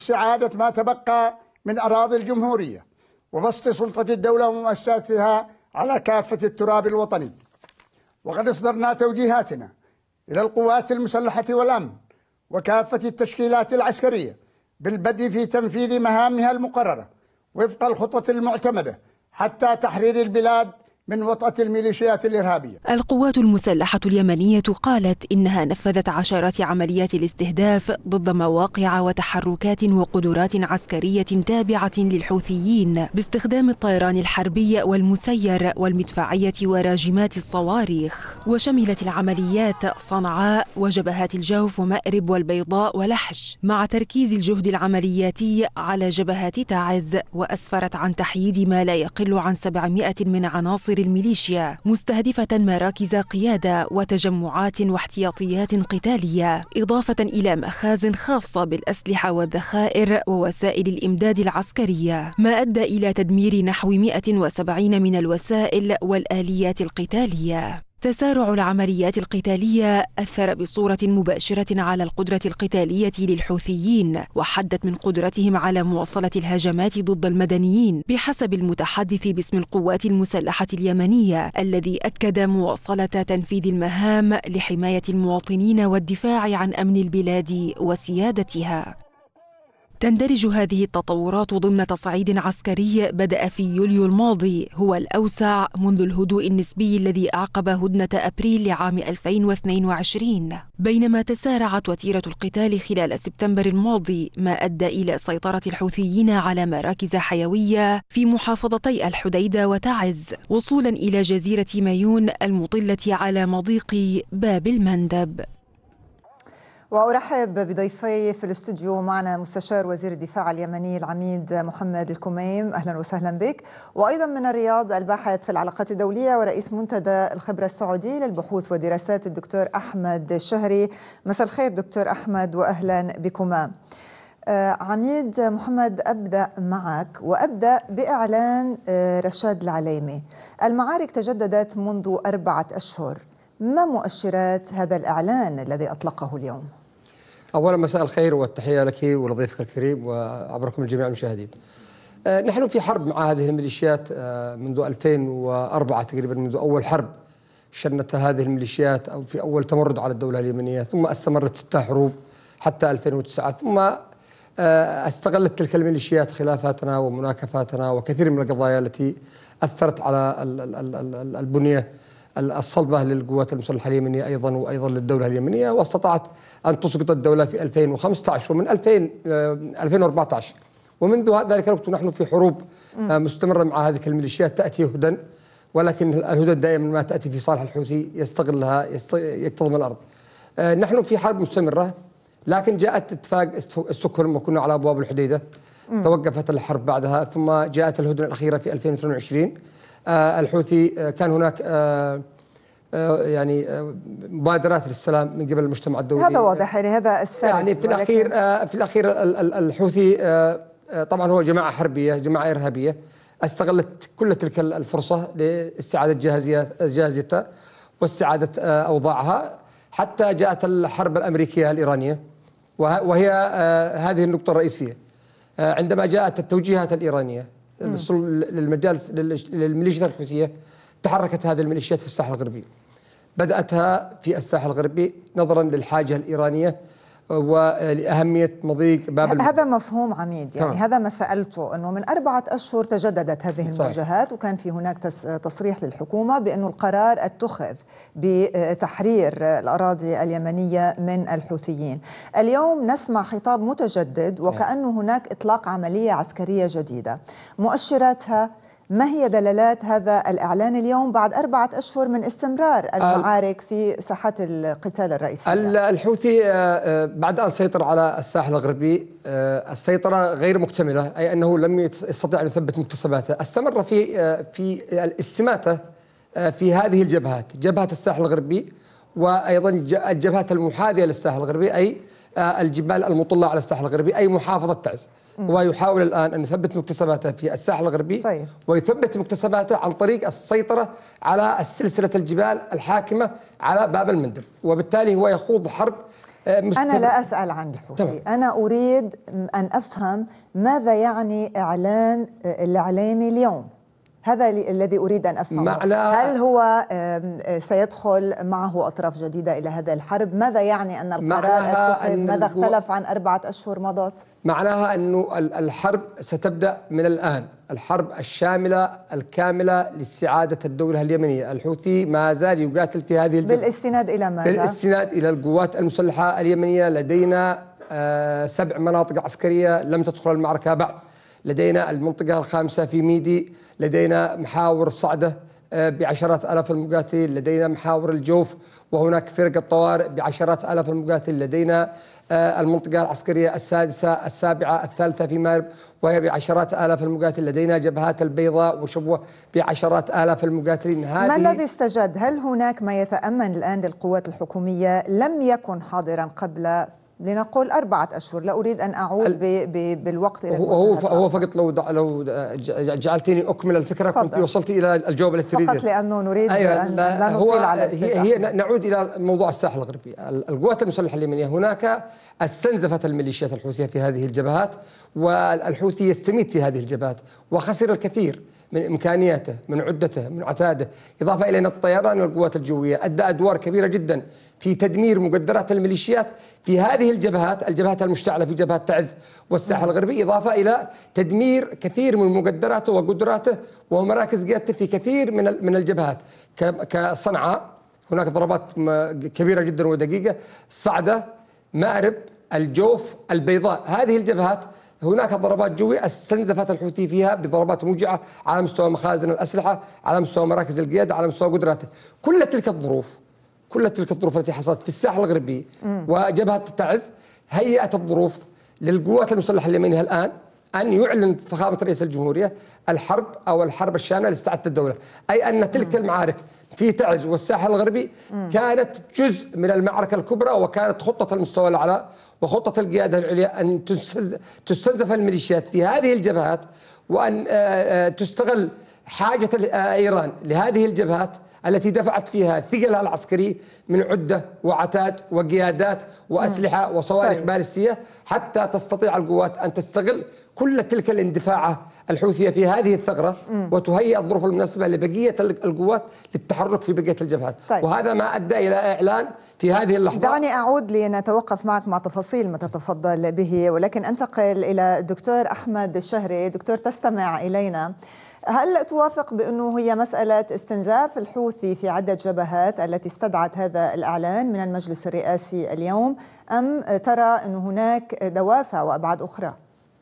استعادة ما تبقى من أراضي الجمهورية وبسط سلطة الدولة ومؤسساتها على كافة التراب الوطني. وقد أصدرنا توجيهاتنا إلى القوات المسلحة والأمن وكافة التشكيلات العسكرية بالبدء في تنفيذ مهامها المقررة وفق الخطة المعتمدة حتى تحرير البلاد من وطأة الميليشيات الإرهابية. القوات المسلحة اليمنية قالت إنها نفذت عشرات عمليات الاستهداف ضد مواقع وتحركات وقدرات عسكرية تابعة للحوثيين باستخدام الطيران الحربي والمسير والمدفعية وراجمات الصواريخ. وشملت العمليات صنعاء وجبهات الجوف ومأرب والبيضاء ولحج، مع تركيز الجهد العملياتي على جبهات تعز، وأسفرت عن تحييد ما لا يقل عن 700 من عناصر الميليشيا، مستهدفة مراكز قيادة وتجمعات واحتياطيات قتالية، إضافة إلى مخازن خاصة بالأسلحة والذخائر ووسائل الإمداد العسكرية، ما أدى إلى تدمير نحو 170 من الوسائل والآليات القتالية. تسارع العمليات القتالية أثر بصورة مباشرة على القدرة القتالية للحوثيين، وحدت من قدرتهم على مواصلة الهجمات ضد المدنيين، بحسب المتحدث باسم القوات المسلحة اليمنية، الذي أكد مواصلة تنفيذ المهام لحماية المواطنين والدفاع عن أمن البلاد وسيادتها. تندرج هذه التطورات ضمن تصعيد عسكري بدأ في يوليو الماضي، هو الأوسع منذ الهدوء النسبي الذي أعقب هدنة أبريل لعام 2022، بينما تسارعت وتيرة القتال خلال سبتمبر الماضي، ما أدى إلى سيطرة الحوثيين على مراكز حيوية في محافظتي الحديدة وتعز، وصولا إلى جزيرة مايون المطلة على مضيق باب المندب. وأرحب بضيفي في الاستوديو. معنا مستشار وزير الدفاع اليمني العميد محمد الكميم، أهلا وسهلا بك. وأيضا من الرياض الباحث في العلاقات الدولية ورئيس منتدى الخبرة السعودي للبحوث ودراسات الدكتور أحمد الشهري. مساء الخير دكتور أحمد وأهلا بكما. عميد محمد، أبدأ معك وأبدأ بإعلان رشاد العليمي. المعارك تجددت منذ 4 أشهر، ما مؤشرات هذا الإعلان الذي أطلقه اليوم؟ أولا مساء الخير والتحية لك ولضيفك الكريم وعبركم الجميع المشاهدين. نحن في حرب مع هذه الميليشيات منذ 2004 تقريبا، منذ أول حرب شنتها هذه الميليشيات أو في أول تمرد على الدولة اليمنية، ثم استمرت 6 حروب حتى 2009، ثم استغلت تلك الميليشيات خلافاتنا ومناكفاتنا وكثير من القضايا التي أثرت على البنية الصلبة للقوات المسلحة اليمنية أيضا وأيضا للدولة اليمنية، واستطاعت أن تسقط الدولة في 2015 ومن 2014. ومنذ ذلك الوقت نحن في حروب مستمرة مع هذه الميليشيات تأتي هدى، ولكن الهدى دائما ما تأتي في صالح الحوثي يستغلها يكتظم الأرض. نحن في حرب مستمرة، لكن جاءت اتفاق ستوكهولم وكنا على أبواب الحديدة، توقفت الحرب بعدها، ثم جاءت الهدنة الأخيرة في 2022. الحوثي كان هناك يعني مبادرات للسلام من قبل المجتمع الدولي، هذا واضح، يعني هذا السبب. يعني في الأخير الحوثي طبعا هو جماعة حربية، جماعة إرهابية، استغلت كل تلك الفرصة لاستعادة جاهزيتها واستعادة أوضاعها، حتى جاءت الحرب الأمريكية الإيرانية، وهي هذه النقطة الرئيسية. عندما جاءت التوجيهات الإيرانية للميليشيات الحوثية، تحركت هذه الميليشيات في الساحل الغربي. بدأتها في الساحل الغربي نظرا للحاجة الإيرانية ولأهمية مضيق باب هذا مفهوم عميد، يعني هذا ما سألته، أنه من 4 أشهر تجددت هذه المواجهات، وكان في هناك تصريح للحكومة بأنه القرار اتخذ بتحرير الأراضي اليمنية من الحوثيين. اليوم نسمع خطاب متجدد وكأنه هناك إطلاق عملية عسكرية جديدة، مؤشراتها ما هي دلالات هذا الإعلان اليوم بعد 4 أشهر من استمرار المعارك في ساحات القتال الرئيسية؟ الحوثي بعد أن سيطر على الساحل الغربي السيطرة غير مكتملة، أي أنه لم يستطيع أن يثبت مكتسباته. استمر في الاستماتة في هذه الجبهات، جبهة الساحل الغربي وأيضا الجبهات المحاذية للساحل الغربي، أي الجبال المطلة على الساحل الغربي، أي محافظة تعز. ويحاول الآن أن يثبت مكتسباته في الساحل الغربي. طيب. ويثبت مكتسباته عن طريق السيطرة على سلسلة الجبال الحاكمة على باب المندب، وبالتالي هو يخوض حرب أنا لا أسأل عن الحوثي، أنا أريد أن أفهم ماذا يعني إعلان الإعلامي اليوم. هذا الذي أريد أن أفهمه. هل هو سيدخل معه أطراف جديدة إلى هذا الحرب؟ ماذا يعني أن القرار اتخذ؟ ماذا اختلف عن 4 أشهر مضت؟ معناها أنه الحرب ستبدأ من الآن، الحرب الشاملة الكاملة لاستعادة الدولة اليمنية. الحوثي ما زال يقاتل في هذه الجبهة. بالاستناد إلى ماذا؟ بالاستناد إلى القوات المسلحة اليمنية. لدينا 7 مناطق عسكرية لم تدخل المعركة بعد. لدينا المنطقة ال5 في ميدي، لدينا محاور صعدة بعشرات آلاف المقاتلين، لدينا محاور الجوف وهناك فرق الطوارئ بعشرات آلاف المقاتلين، لدينا المنطقة العسكرية السادسة السابعة الثالثة في مارب وهي بعشرات آلاف المقاتلين، لدينا جبهات البيضاء وشبوة بعشرات آلاف المقاتلين. ما الذي استجد؟ هل هناك ما يتأمن الآن للقوات الحكومية لم يكن حاضرا قبل لنقول 4 أشهر؟ لا أريد أن أعود بالوقت إلى هو فقط لو جعلتني أكمل الفكرة كنت وصلت إلى الجواب التي تريد. فقط لأنه نريد أن لا نطيل على هي نعود إلى موضوع الساحل الغربي. القوات المسلحة اليمنية هناك استنزفت الميليشيات الحوثية في هذه الجبهات، والحوثي يستميت في هذه الجبهات وخسر الكثير من إمكانياته، من عدته، من عتاده، إضافة إلى أن الطيران القوات الجوية أدى أدوار كبيرة جدا في تدمير مقدرات الميليشيات في هذه الجبهات المشتعلة في جبهة تعز والساحل الغربي، إضافة إلى تدمير كثير من مقدراته وقدراته ومراكز قيادته في كثير من الجبهات كصنعاء. هناك ضربات كبيرة جدا ودقيقة، صعدة، مأرب، الجوف، البيضاء. هذه الجبهات هناك ضربات جوية استنزفت الحوثي فيها بضربات موجعة على مستوى مخازن الأسلحة، على مستوى مراكز القيادة، على مستوى قدراته. كل تلك الظروف التي حصلت في الساحل الغربي وجبهة تعز هيئت الظروف للقوات المسلحة اليمنية الآن أن يعلن فخامة رئيس الجمهورية الحرب الشاملة لاستعادة الدولة. أي أن تلك المعارك في تعز والساحل الغربي كانت جزء من المعركة الكبرى، وكانت خطة المستوى الأعلى وخطة القيادة العليا أن تستنزف الميليشيات في هذه الجبهات، وأن تستغل حاجة إيران لهذه الجبهات التي دفعت فيها ثقلها العسكري من عدة وعتاد وقيادات وأسلحة وصواريخ باليستية، حتى تستطيع القوات أن تستغل كل تلك الاندفاعة الحوثية في هذه الثغرة وتهيئ الظروف المناسبة لبقية القوات للتحرك في بقية الجبهات. طيب. وهذا ما أدى إلى إعلان في هذه اللحظة. دعني أعود لنتوقف معك مع تفاصيل ما تتفضل به، ولكن أنتقل إلى الدكتور أحمد الشهري. دكتور، تستمع إلينا. هل توافق بأنه هي مسألة استنزاف الحوثي في عدة جبهات التي استدعت هذا الإعلان من المجلس الرئاسي اليوم، أم ترى أن هناك دوافع وأبعاد أخرى؟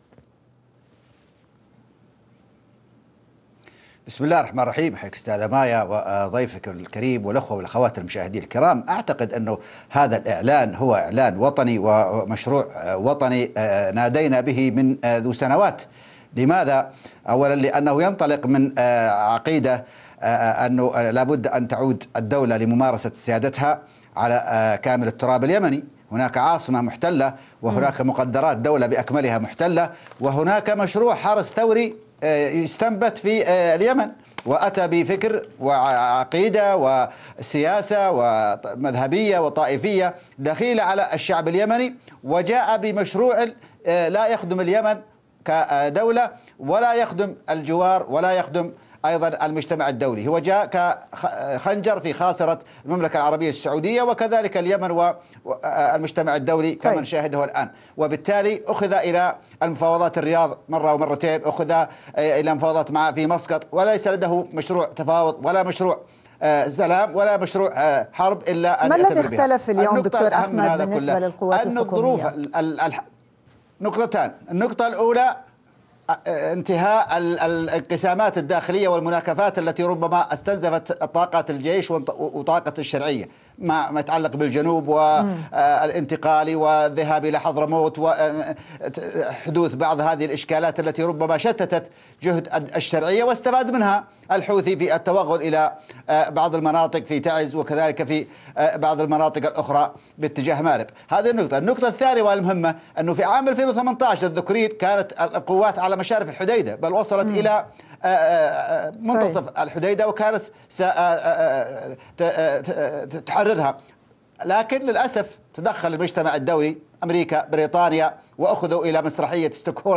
بسم الله الرحمن الرحيم. حياك أستاذة مايا وضيفك الكريم والأخوة والأخوات المشاهدين الكرام. أعتقد أنه هذا الإعلان هو إعلان وطني ومشروع وطني نادينا به من ذو سنوات. لماذا؟ أولا لأنه ينطلق من عقيدة أنه لابد أن تعود الدولة لممارسة سيادتها على كامل التراب اليمني. هناك عاصمة محتلة، وهناك مقدرات دولة بأكملها محتلة، وهناك مشروع حرس ثوري يستنبت في اليمن، وأتى بفكر وعقيدة وسياسة ومذهبية وطائفية دخيلة على الشعب اليمني، وجاء بمشروع لا يخدم اليمن كدولة ولا يخدم الجوار ولا يخدم أيضا المجتمع الدولي. هو جاء كخنجر في خاصرة المملكة العربية السعودية وكذلك اليمن والمجتمع الدولي كما نشاهده الآن. وبالتالي أخذ إلى المفاوضات الرياض مرة ومرتين، أخذ إلى مفاوضات معه في مسقط، وليس لديه مشروع تفاوض ولا مشروع سلام ولا مشروع حرب إلا أن ما الذي اختلف اليوم دكتور أحمد بالنسبة للقوات الحكومية؟ نقطتان. النقطة الأولى انتهاء الانقسامات الداخلية والمناكفات التي ربما استنزفت طاقة الجيش وطاقة الشرعية، ما يتعلق بالجنوب والانتقال والذهاب إلى حضرموت وحدوث بعض هذه الإشكالات التي ربما شتتت جهد الشرعية، واستفاد منها الحوثي في التوغل إلى بعض المناطق في تعز وكذلك في بعض المناطق الأخرى باتجاه مارب. هذه النقطة. النقطة الثانية والمهمة أنه في عام 2018 تذكرين كانت القوات على مشارف الحديدة، بل وصلت إلى منتصف الحديدة وكانت تحررها. لكن للأسف تدخل المجتمع الدولي، أمريكا، بريطانيا، وأخذوا إلى مسرحية ستوكهولم